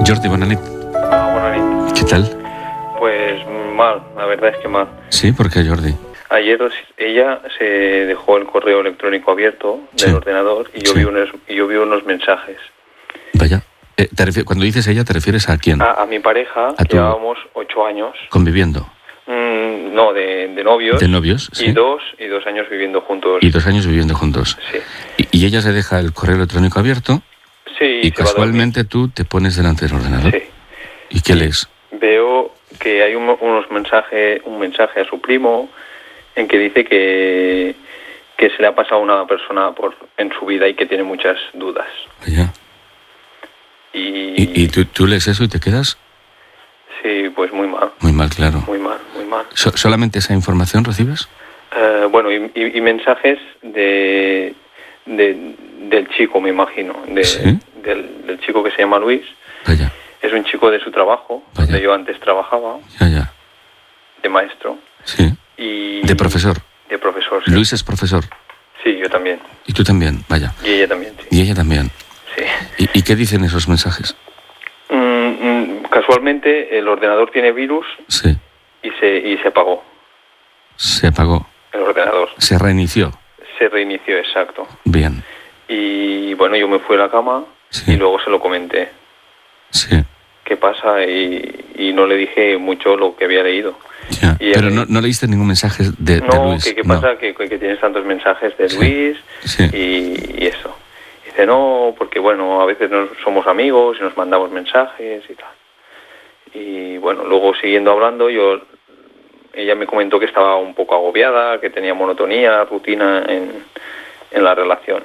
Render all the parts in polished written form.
Jordi, bona nit. Bona nit. ¿Qué tal? Pues mal, la verdad es que mal. Sí, ¿por qué, Jordi? Ayer ella se dejó el correo electrónico abierto del ordenador y yo vi unos mensajes. Vaya. Cuando dices ella, ¿te refieres a quién? A mi pareja, que llevábamos 8 años. ¿Conviviendo? No, de novios. ¿De novios? Sí. Y dos años viviendo juntos. Y 2 años viviendo juntos. Sí. Y ella se deja el correo electrónico abierto. Sí. Y casualmente tú te pones delante del ordenador. Sí. ¿Y qué lees? Veo que hay un mensaje a su primo en que dice que se le ha pasado una persona en su vida y que tiene muchas dudas. Vaya. ¿Y tú lees eso y te quedas? Sí, pues muy mal. Muy mal, claro. Muy mal. ¿Solamente esa información recibes? Bueno, y mensajes del chico, me imagino. ¿Sí? Del chico que se llama Luis. Vaya. Es un chico de su trabajo, Vaya. donde yo antes trabajaba. Ya. De maestro. Sí. Y ¿De profesor? De profesor, sí. Luis es profesor. Sí, yo también. ¿Y tú también? Vaya. Y ella también, sí. ¿Y ella también? Sí. ¿Y qué dicen esos mensajes? Casualmente el ordenador tiene virus. Sí. Y se apagó. Se apagó. El ordenador. Se reinició. Se reinició, exacto. Bien. Y bueno, yo me fui a la cama. Sí. Y luego se lo comenté. Sí. ¿Qué pasa? Y no le dije mucho lo que había leído. Ya. Pero no leíste ningún mensaje de Luis. ¿Qué pasa? Que tienes tantos mensajes de Luis. Sí. Y eso. Dice, no, porque bueno, a veces no somos amigos y nos mandamos mensajes y tal. Y bueno, luego siguiendo hablando, ella me comentó que estaba un poco agobiada, que tenía monotonía, rutina en la relación.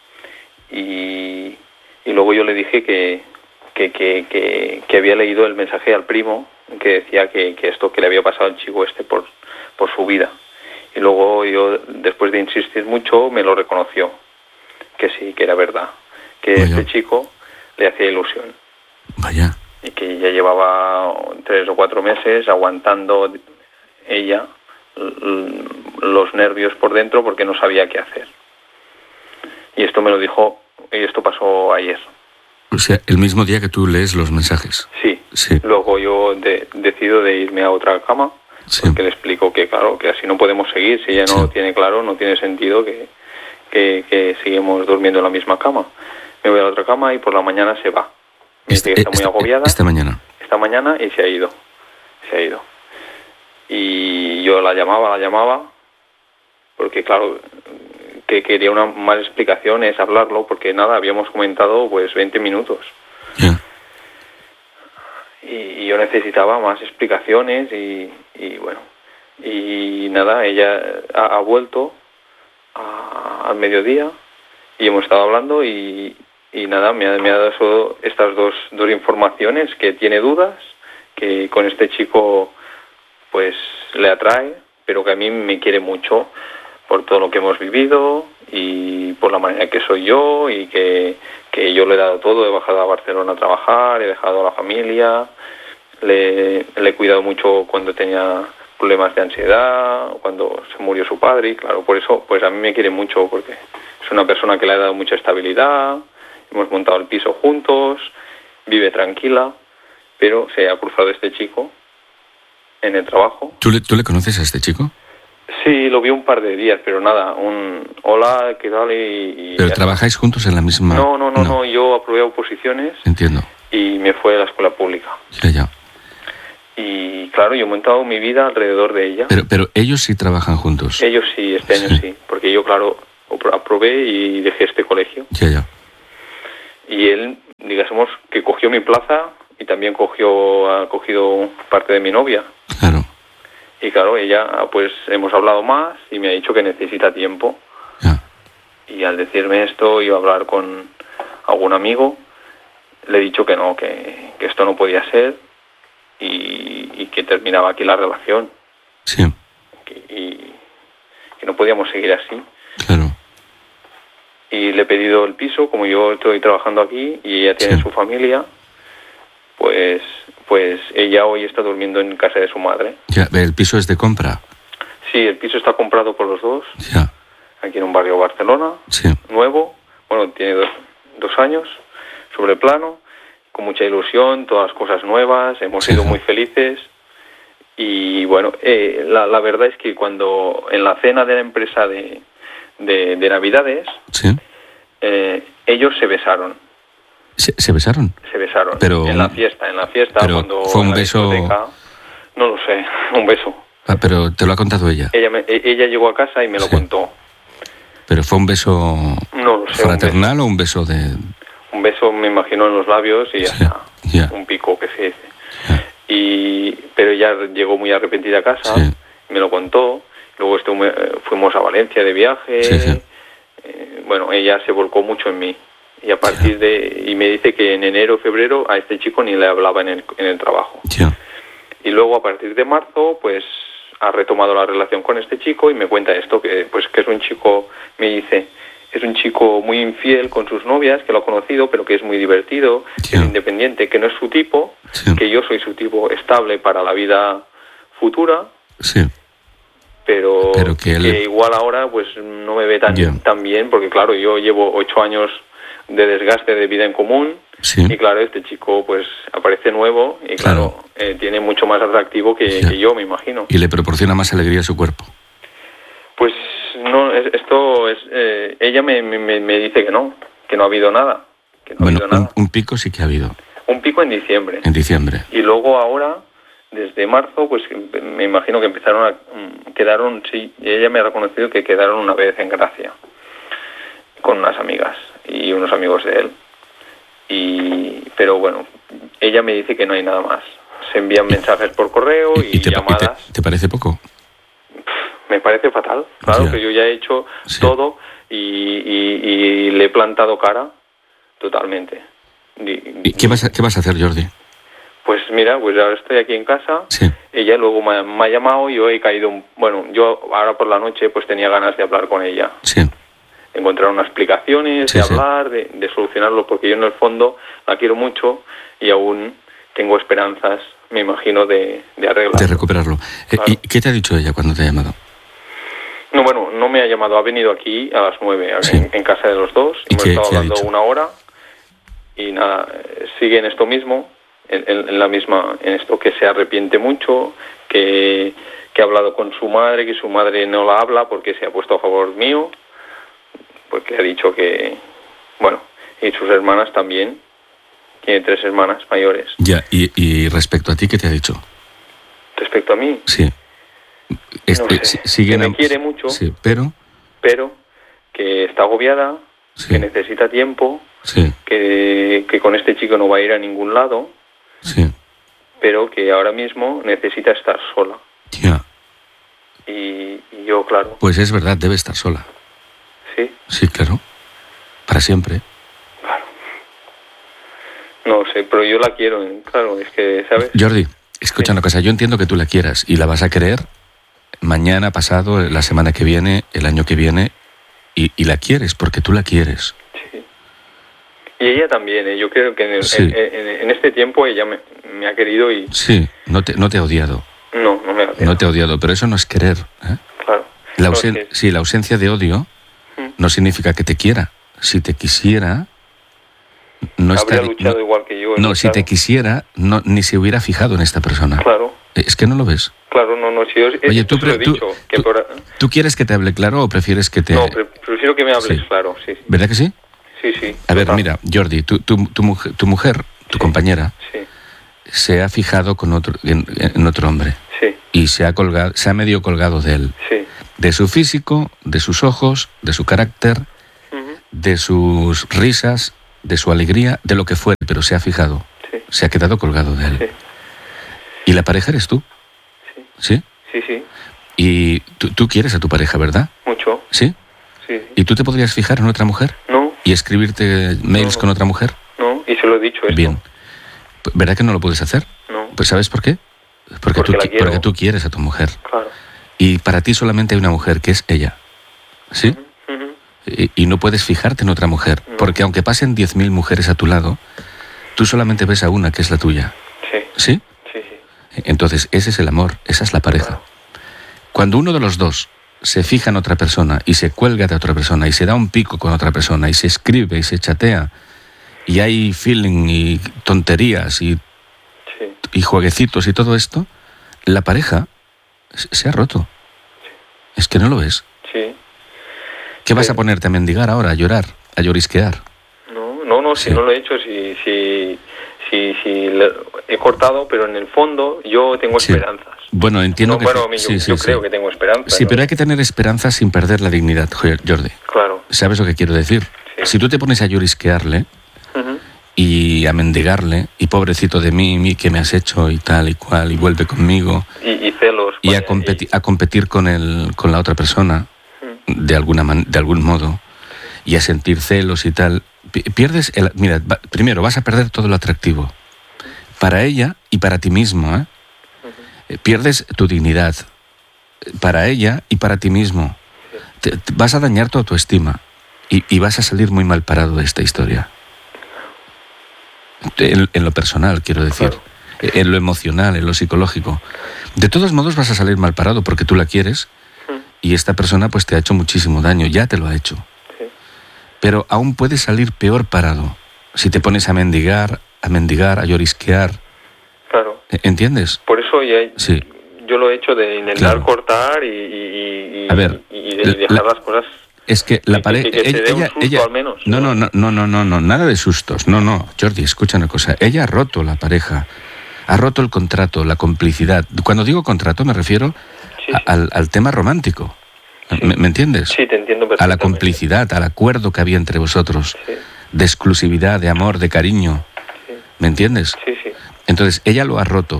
Y luego yo le dije que había leído el mensaje al primo que decía que esto que le había pasado al chico por su vida. Y luego yo, después de insistir mucho, me lo reconoció, que sí, que era verdad, que Vaya. Este chico le hacía ilusión. Vaya. Y que ya llevaba 3 o 4 meses aguantando ella los nervios por dentro porque no sabía qué hacer. Y esto me lo dijo, y esto pasó ayer. O sea, el mismo día que tú lees los mensajes. Sí. Sí. Luego yo decido de irme a otra cama, Sí. porque le explico que claro, que así no podemos seguir. Si ella no lo tiene claro, no tiene sentido que seguimos durmiendo en la misma cama. Me voy a la otra cama y por la mañana se va. Me dice que está muy agobiada. Esta mañana. Esta mañana y se ha ido. Y yo la llamaba, porque claro, que quería una más explicación, es hablarlo, porque nada, habíamos comentado pues 20 minutos. Ya. Y yo necesitaba más explicaciones y bueno, y nada, ella ha vuelto al mediodía y hemos estado hablando y nada, me ha dado estas dos informaciones, que tiene dudas, que con este chico pues le atrae, pero que a mí me quiere mucho por todo lo que hemos vivido y por la manera que soy yo y que yo le he dado todo. He bajado a Barcelona a trabajar, he dejado a la familia, le he cuidado mucho cuando tenía problemas de ansiedad, cuando se murió su padre, y claro, por eso pues a mí me quiere mucho, porque es una persona que le ha dado mucha estabilidad. Hemos montado el piso juntos, vive tranquila, pero se ha cruzado este chico en el trabajo. ¿Tú le conoces a este chico? Sí, lo vi un par de días, pero nada, hola, ¿qué tal? ¿Pero trabajáis juntos en la misma...? No, yo aprobé oposiciones. Entiendo. Y me fui a la escuela pública. Ya. Y claro, yo he montado mi vida alrededor de ella. Pero ellos sí trabajan juntos. Ellos sí, este año sí, porque yo, claro, aprobé y dejé este colegio. Ya. Y él, digamos, que cogió mi plaza y también ha cogido parte de mi novia. Claro. Y claro, ella, pues hemos hablado más y me ha dicho que necesita tiempo. Ya. Y al decirme esto, iba a hablar con algún amigo, le he dicho que no, que esto no podía ser y que terminaba aquí la relación. Sí. Y que no podíamos seguir así. Claro. Y le he pedido el piso, como yo estoy trabajando aquí y ella tiene su familia, pues ella hoy está durmiendo en casa de su madre. Ya, ¿el piso es de compra? Sí, el piso está comprado por los dos. Ya. Aquí en un barrio de Barcelona, sí. Nuevo. Bueno, tiene dos años, sobre plano, con mucha ilusión, todas cosas nuevas, hemos sido muy felices. Y bueno, la verdad es que cuando en la cena de la empresa de Navidades, ellos se besaron. ¿Se besaron? Se besaron. Pero, en la fiesta, pero cuando fue un beso. No lo sé, un beso. Ah, pero te lo ha contado ella. Ella llegó a casa y me lo contó. Pero fue un beso fraternal o un beso de. Un beso, me imagino, en los labios y hasta un pico que se dice. Pero ella llegó muy arrepentida a casa, me lo contó. Luego fuimos a Valencia de viaje. Bueno, ella se volcó mucho en mí. Y a partir y me dice que en enero, febrero, a este chico ni le hablaba en el trabajo. Y luego a partir de marzo, pues ha retomado la relación con este chico y me cuenta esto, que es un chico, me dice, es un chico muy infiel con sus novias, que lo ha conocido, pero que es muy divertido, que es independiente, que no es su tipo, que yo soy su tipo estable para la vida futura. Pero que igual ahora pues no me ve tan bien, porque claro, yo llevo 8 años de desgaste de vida en común, y claro, este chico pues aparece nuevo y claro, tiene mucho más atractivo que yo, me imagino. ¿Y le proporciona más alegría a su cuerpo? Pues no, ella me dice que no ha habido nada. Un pico sí que ha habido. Un pico en diciembre. Y luego ahora, desde marzo, pues me imagino que quedaron, ella me ha reconocido que quedaron una vez en Gracia con unas amigas y unos amigos de él. Pero bueno, ella me dice que no hay nada más. Se envían mensajes por correo y llamadas. ¿Te parece poco? Me parece fatal. Claro que yo ya he hecho todo y le he plantado cara totalmente. ¿Y qué vas a hacer, Jordi? Pues mira, pues ahora estoy aquí en casa. Ella luego me ha llamado y yo he caído. Yo ahora por la noche pues tenía ganas de hablar con ella. Encontrar unas explicaciones, de hablar, de solucionarlo, porque yo en el fondo la quiero mucho y aún tengo esperanzas, me imagino, de arreglarlo. De recuperarlo. Claro. ¿Y qué te ha dicho ella cuando te ha llamado? No, bueno, no me ha llamado, ha venido aquí a las 9 en casa de los dos. Hemos estado hablando 1 hora y nada, sigue en esto mismo, en esto que se arrepiente mucho, que ha hablado con su madre, que su madre no la habla porque se ha puesto a favor mío, porque ha dicho que, bueno, y sus hermanas también, tiene 3 hermanas mayores. ¿Y respecto a ti qué te ha dicho? ¿Respecto a mí? Sí. No sé, que me quiere mucho, pero que está agobiada, que necesita tiempo, que con este chico no va a ir a ningún lado, pero que ahora mismo necesita estar sola. Y yo, claro. Pues es verdad, debe estar sola. Sí, claro. Para siempre. Claro. No sé, pero yo la quiero, claro, es que, ¿sabes? Jordi, escucha una cosa, yo entiendo que tú la quieras y la vas a querer mañana, pasado, la semana que viene, el año que viene, y la quieres porque tú la quieres. Sí. Y ella también, yo creo que en este tiempo ella me ha querido y... Sí, no te ha odiado. No me ha odiado. No te ha odiado, pero eso no es querer. Claro. La ausencia de odio no significa que te quiera. Si te quisiera... Habría luchado igual que yo. Si te quisiera, ni se hubiera fijado en esta persona. Claro. Es que no lo ves. Claro, no. Si yo, oye, ¿tú quieres que te hable claro o prefieres que te...? No, prefiero que me hables claro, sí. ¿Verdad que sí? Sí. A ver, mira, Jordi, tu mujer, tu compañera, se ha fijado en otro hombre. Y se ha medio colgado de él. De su físico, de sus ojos, de su carácter, de sus risas, de su alegría, de lo que fuere, pero se ha fijado. Se ha quedado colgado de él. ¿Y la pareja eres tú? ¿Sí? Sí. Y tú quieres a tu pareja, ¿verdad? Mucho. ¿Sí? Sí. ¿Y tú te podrías fijar en otra mujer? No. ¿Y escribirte mails con otra mujer? No, y se lo he dicho esto. Bien. ¿Verdad que no lo puedes hacer? No. Pues ¿sabes por qué? Porque tú quieres a tu mujer. Claro. Y para ti solamente hay una mujer, que es ella. ¿Sí? Y no puedes fijarte en otra mujer, porque aunque pasen 10.000 mujeres a tu lado, tú solamente ves a una que es la tuya. ¿Sí? Sí. Entonces, ese es el amor, esa es la pareja. Claro. Cuando uno de los dos se fija en otra persona y se cuelga de otra persona y se da un pico con otra persona y se escribe y se chatea y hay feeling y tonterías y jueguecitos y todo esto, la pareja se ha roto. Es que no lo ves. Sí. ¿Qué vas a ponerte a mendigar ahora, a llorar, a llorisquear? No, si no lo he hecho, si he cortado, pero en el fondo yo tengo esperanzas. Bueno, entiendo que... yo creo que tengo esperanzas. Sí, pero hay que tener esperanzas sin perder la dignidad, Jordi. Claro. ¿Sabes lo que quiero decir? Sí. Si tú te pones a llorisquearle y a mendigarle, y pobrecito de mí, ¿qué me has hecho? Y tal y cual, y vuelve conmigo. Y celos. Y a competir con la otra persona, de algún modo, y a sentir celos y tal. Pierdes mira, primero vas a perder todo lo atractivo. Para ella y para ti mismo, ¿eh? Pierdes tu dignidad. Para ella y para ti mismo. Vas a dañar tu autoestima. Y vas a salir muy mal parado de esta historia. En lo personal, quiero decir. Claro. En lo emocional, en lo psicológico. De todos modos vas a salir mal parado porque tú la quieres y esta persona pues te ha hecho muchísimo daño, ya te lo ha hecho. Sí. Pero aún puedes salir peor parado si te pones a mendigar, a llorisquear. Claro. ¿Entiendes? Por eso yo lo he hecho de intentar cortar y dejar las cosas. Es que la pareja... ella al menos. No, nada de sustos. No, Jordi, escucha una cosa. Ella ha roto la pareja, ha roto el contrato, la complicidad. Cuando digo contrato me refiero al tema romántico. Sí. ¿Me entiendes? Sí, te entiendo perfectamente. A la complicidad, al acuerdo que había entre vosotros, de exclusividad, de amor, de cariño. Sí. ¿Me entiendes? Sí. Entonces, ella lo ha roto.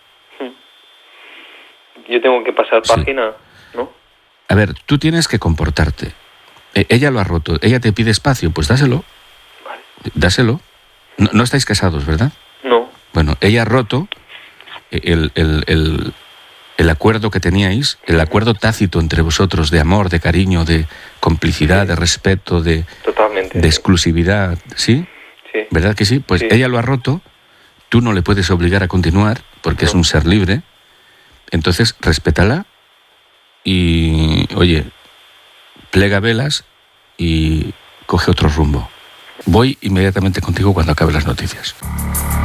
Yo tengo que pasar página, ¿no? A ver, tú tienes que comportarte. Ella lo ha roto. Ella te pide espacio, pues dáselo. Vale. Dáselo. No estáis casados, ¿verdad? No. Bueno, ella ha roto el acuerdo que teníais, el acuerdo tácito entre vosotros de amor, de cariño, de complicidad, de respeto, de exclusividad, ¿sí? Sí. ¿Verdad que sí? Pues ella lo ha roto, tú no le puedes obligar a continuar porque es un ser libre, entonces respétala y, oye, plega velas y coge otro rumbo. Voy inmediatamente contigo cuando acabe las noticias.